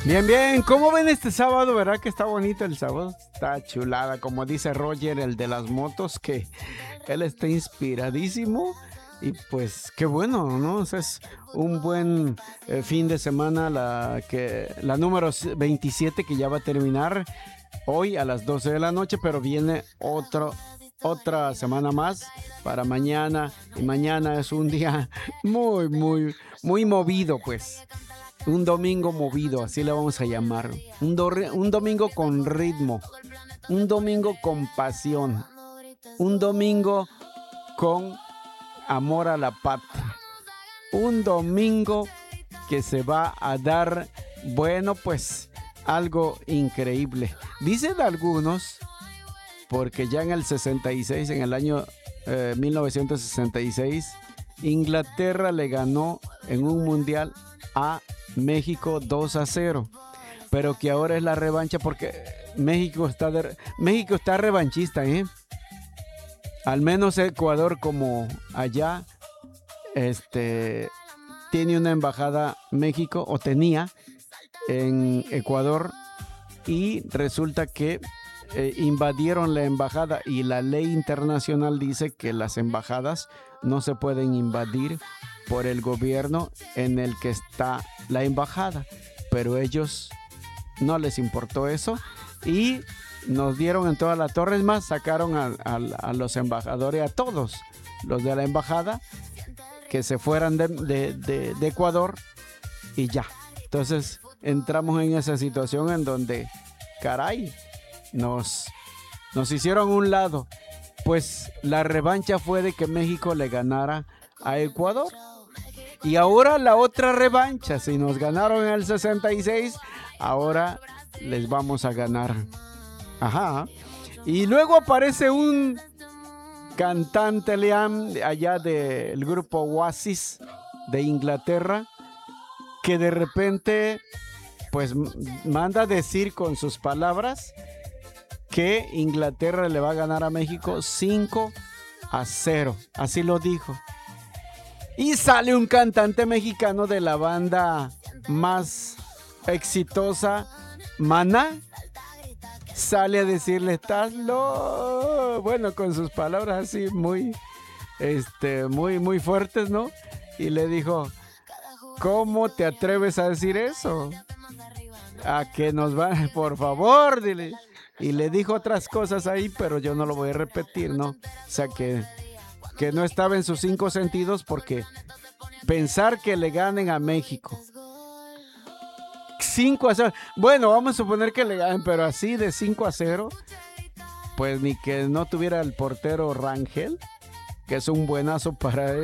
Bien, bien. ¿Cómo ven este sábado? ¿Verdad que está bonito el sábado? Está chulada, como dice Roger, el de las motos, que él está inspiradísimo. Y pues qué bueno, ¿no? O sea, es un buen fin de semana, la número 27 que ya va a terminar hoy a las 12 de la noche, pero viene otra semana más para mañana. Y mañana es un día muy, muy, muy movido, pues. Un domingo movido, así le vamos a llamar. Un domingo con ritmo. Un domingo con pasión. Un domingo con amor a la patria. Un domingo que se va a dar, bueno, pues algo increíble. Dicen algunos, porque ya en el 66, en el año 1966, Inglaterra le ganó en un mundial a México 2-0, pero que ahora es la revancha porque México está revanchista, ¿eh? Al menos Ecuador, como allá, tiene una embajada México, o tenía en Ecuador, y resulta que invadieron la embajada, y la ley internacional dice que las embajadas no se pueden invadir por el gobierno en el que está la embajada, pero ellos no les importó eso y nos dieron en todas las torres más, sacaron a los embajadores, a todos los de la embajada, que se fueran de Ecuador, y ya. Entonces entramos en esa situación en donde, caray, nos hicieron un lado. Pues la revancha fue de que México le ganara a Ecuador. Y ahora la otra revancha, si nos ganaron en el 66, ahora les vamos a ganar. Ajá. Y luego aparece un cantante, Liam, allá del grupo Oasis de Inglaterra, que de repente pues manda a decir con sus palabras que Inglaterra le va a ganar a México 5-0. Así lo dijo. Y sale un cantante mexicano de la banda más exitosa, Maná. Sale a decirle, estás loco. Bueno, con sus palabras así muy, muy fuertes, ¿no? Y le dijo, ¿cómo te atreves a decir eso? A que nos van, por favor, dile. Y le dijo otras cosas ahí, pero yo no lo voy a repetir, ¿no? O sea que no estaba en sus 5 sentidos, porque pensar que le ganen a México 5-0, bueno, vamos a suponer que le ganen, pero así de 5-0, pues ni que no tuviera el portero Rangel, que es un buenazo para él.